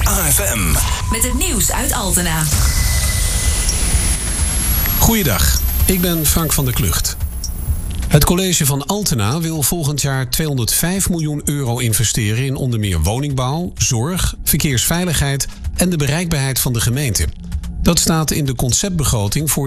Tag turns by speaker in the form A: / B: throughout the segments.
A: AFM.
B: Met het nieuws uit Altena.
C: Goeiedag, ik ben Frank van der Klucht. Het college van Altena wil volgend jaar 205 miljoen euro investeren in onder meer woningbouw, zorg, verkeersveiligheid en de bereikbaarheid van de gemeente. Dat staat in de conceptbegroting voor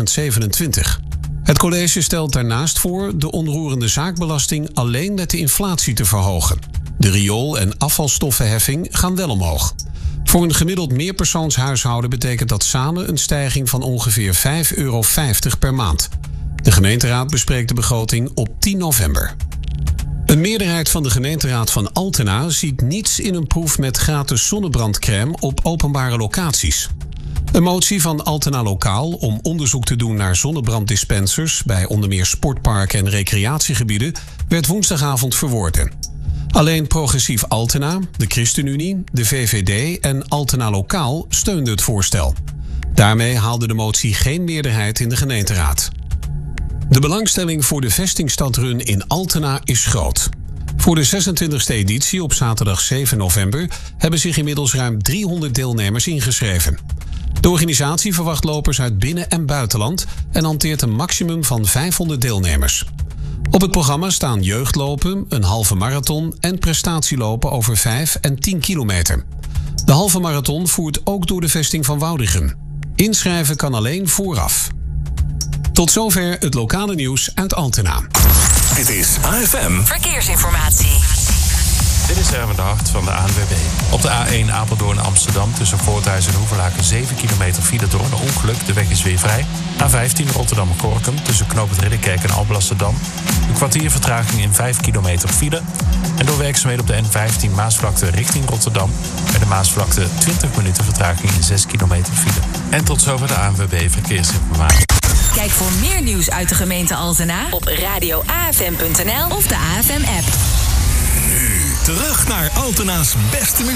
C: 2027. Het college stelt daarnaast voor de onroerende zaakbelasting alleen met de inflatie te verhogen. De riool- en afvalstoffenheffing gaan wel omhoog. Voor een gemiddeld meerpersoonshuishouden betekent dat samen een stijging van ongeveer €5,50 per maand. De gemeenteraad bespreekt de begroting op 10 november. Een meerderheid van de gemeenteraad van Altena ziet niets in een proef met gratis zonnebrandcrème op openbare locaties. Een motie van Altena Lokaal om onderzoek te doen naar zonnebranddispensers bij onder meer sportparken en recreatiegebieden werd woensdagavond verworpen. Alleen Progressief Altena, de ChristenUnie, de VVD en Altena Lokaal steunden het voorstel. Daarmee haalde de motie geen meerderheid in de gemeenteraad. De belangstelling voor de vestingstadrun in Altena is groot. Voor de 26e editie op zaterdag 7 november hebben zich inmiddels ruim 300 deelnemers ingeschreven. De organisatie verwacht lopers uit binnen- en buitenland en hanteert een maximum van 500 deelnemers. Op het programma staan jeugdlopen, een halve marathon en prestatielopen over 5 en 10 kilometer. De halve marathon voert ook door de vesting van Woudrichem. Inschrijven kan alleen vooraf. Tot zover het lokale nieuws uit Altena.
A: Dit is AFM
B: Verkeersinformatie.
D: Dit is Erwin de Hart van de ANWB. Op de A1 Apeldoorn-Amsterdam tussen Voorthuizen en Hoevelaken 7 kilometer file door een ongeluk. De weg is weer vrij. A15 Rotterdam-Korkum tussen Knoopend Ridderkerk en Alblasserdam. Een kwartier vertraging in 5 kilometer file. En door werkzaamheden op de N15 Maasvlakte richting Rotterdam. Bij de Maasvlakte 20 minuten vertraging in 6 kilometer file. En tot zover de ANWB Verkeersinformatie.
B: Kijk voor meer nieuws uit de gemeente Altena op radioafm.nl of de AFM-app.
A: nu terug naar Altena's beste muziek.